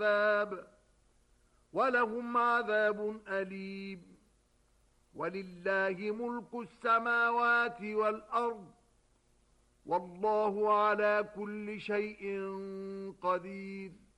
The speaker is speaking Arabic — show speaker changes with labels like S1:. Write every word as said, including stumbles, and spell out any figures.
S1: عذاب ولهم عذاب أليم ولله ملك السماوات والأرض والله على كل شيء قدير